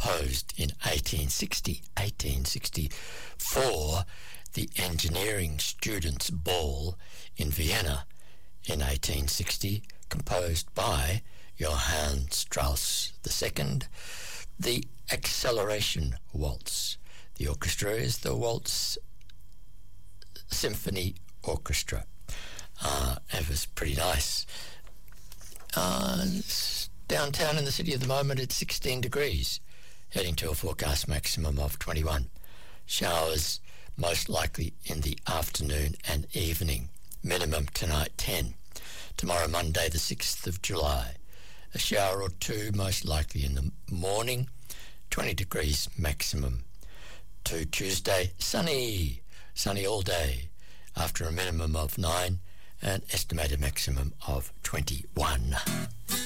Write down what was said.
composed in 1860 for the Engineering Students' Ball in Vienna in 1860, composed by Johann Strauss II. The Acceleration Waltz. The orchestra is the Waltz Symphony Orchestra. It was pretty nice. Downtown in the city at the moment, it's 16 degrees, heading to a forecast maximum of 21. Showers most likely in the afternoon and evening. Minimum tonight 10. Tomorrow, Monday, the 6th of July. A shower or two most likely in the morning. 20 degrees maximum. To Tuesday, sunny all day, after a minimum of 9, an estimated maximum of 21.